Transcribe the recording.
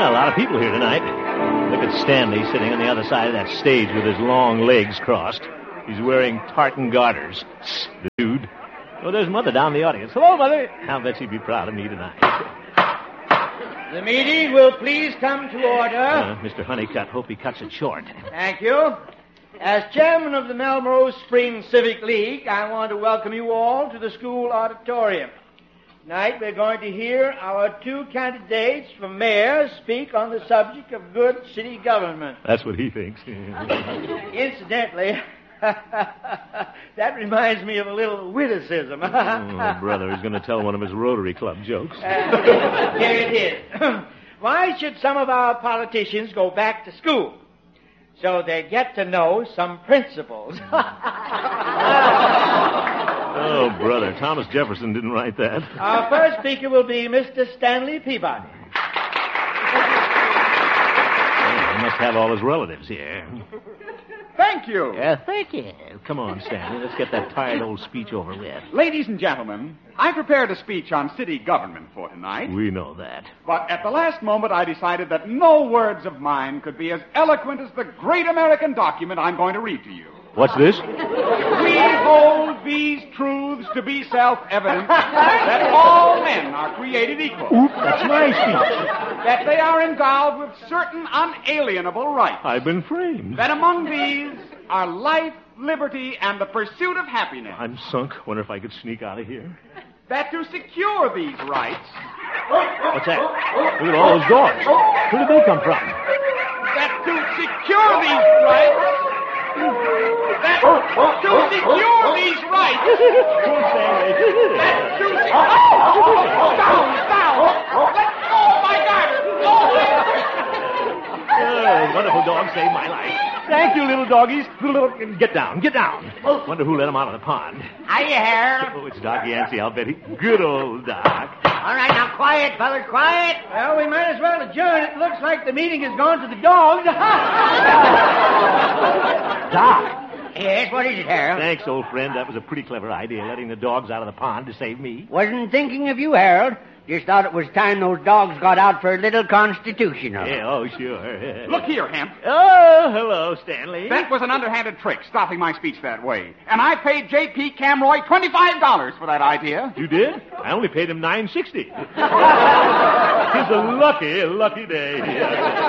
Yeah, a lot of people here tonight. Look at Stanley sitting on the other side of that stage with his long legs crossed. He's wearing tartan garters. The dude. Oh, there's Mother down in the audience. Hello, Mother. I'll bet she'd be proud of me tonight. The meeting will please come to order. Mr. Honeycutt, hope he cuts it short. Thank you. As chairman of the Melrose Spring Civic League, I want to welcome you all to the school auditorium. Tonight we're going to hear our two candidates for mayor speak on the subject of good city government. That's what he thinks. Incidentally, that reminds me of a little witticism. Oh, brother, he's going to tell one of his Rotary Club jokes. Here it is. Why should some of our politicians go back to school? So they get to know some principles. Oh, brother, Thomas Jefferson didn't write that. Our first speaker will be Mr. Stanley Peabody. He must have all his relatives here. Thank you. Thank you. Come on, Stanley. Let's get that tired old speech over with. Ladies and gentlemen, I prepared a speech on city government for tonight. We know that. But at the last moment, I decided that no words of mine could be as eloquent as the great American document I'm going to read to you. What's this? We hold these truths to be self-evident that all men are created equal. Oop, that's my speech. That they are endowed with certain unalienable rights. I've been framed. That among these are life, liberty, and the pursuit of happiness. I'm sunk. Wonder if I could sneak out of here. That to secure these rights... What's that? Look at all those doors. Where did they come from? That to secure these rights... That to secure these rights... That to secure... Down! Let go of my garter! Oh, wonderful dog saved my life. Thank you, little doggies. Get down. Wonder who let him out of the pond. Hiya, Harold. Oh, it's Doc Yancey, I'll bet he... Good old Doc. All right, now, quiet, fellas, quiet. Well, we might as well adjourn. It looks like the meeting has gone to the dogs. Doc. Yes, what is it, Harold? Thanks, old friend. That was a pretty clever idea, letting the dogs out of the pond to save me. Wasn't thinking of you, Harold. Just thought it was time those dogs got out for a little constitutional. Yeah, oh, sure. Look here, Hemp. Oh, hello, Stanley. That was an underhanded trick, stopping my speech that way. And I paid J.P. Camroy $25 for that idea. You did? I only paid him $9.60. It's a lucky day.